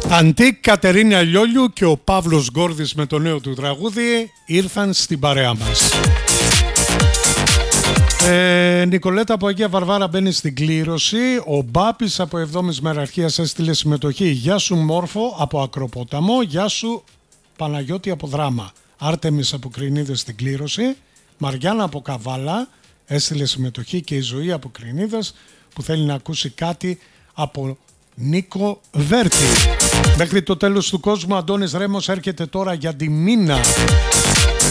Αντίκ, Κατερίνα Λιόλιου και ο Παύλος Γκόρδης με το νέο του τραγούδι ήρθαν στην παρέα μας. Νικολέτα από Αγία Βαρβάρα μπαίνει στην κλήρωση. Ο Μπάπης από 7ης Μεραρχίας έστειλε συμμετοχή. Γεια σου Μόρφο από Ακροπόταμο. Γεια σου Παναγιώτη από Δράμα. Άρτεμις από Κρινίδες στην κλήρωση. Μαριάννα από Καβάλα έστειλε συμμετοχή και η Ζωή από Κρινίδες που θέλει να ακούσει κάτι από Νίκο Βέρτη. Μέχρι το τέλος του κόσμου Αντώνης Ρέμος έρχεται τώρα για τη Μίνα.